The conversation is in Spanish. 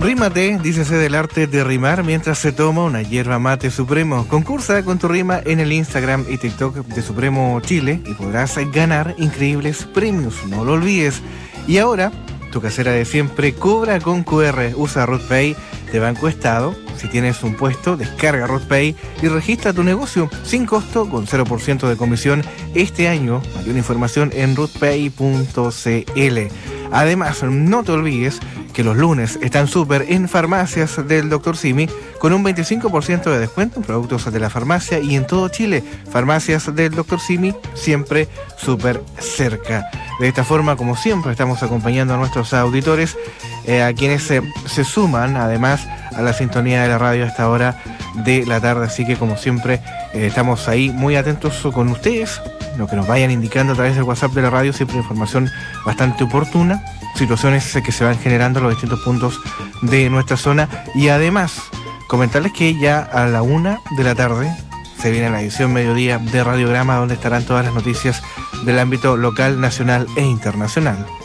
Rímate, dícese del arte de rimar mientras se toma una yerba mate Supremo. Concursa con tu rima en el Instagram y TikTok de Supremo Chile y podrás ganar increíbles premios, no lo olvides. Y ahora, tu casera de siempre cobra con QR, usa RootPay de Banco Estado. Si tienes un puesto, descarga RootPay y registra tu negocio sin costo con 0% de comisión este año. Mayor información en rootpay.cl. Además, no te olvides que los lunes están súper en farmacias del Dr. Simi con un 25% de descuento en productos de la farmacia y en todo Chile. Farmacias del Dr. Simi siempre súper cerca. De esta forma, como siempre, estamos acompañando a nuestros auditores, a quienes se suman además a la sintonía de la radio a esta hora de la tarde. Así que, como siempre, estamos ahí muy atentos con ustedes, lo que nos vayan indicando a través del WhatsApp de la radio, siempre información bastante oportuna, situaciones que se van generando en los distintos puntos de nuestra zona. Y además, comentarles que ya a la 1 de la tarde se viene la edición mediodía de Radiograma, donde estarán todas las noticias del ámbito local, nacional e internacional.